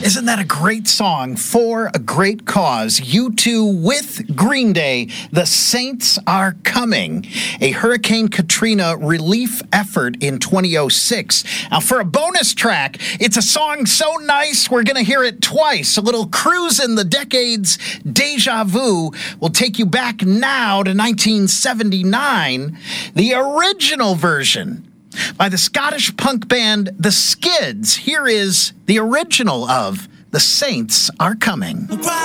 Isn't that a great song for a great cause? U2 with Green Day, The Saints Are Coming, a Hurricane Katrina relief effort in 2006. Now, for a bonus track, it's a song so nice we're going to hear it twice. A little cruise in the decades deja vu will take you back now to 1979. The original version by the Scottish punk band The Skids. Here is the original of The Saints Are Coming.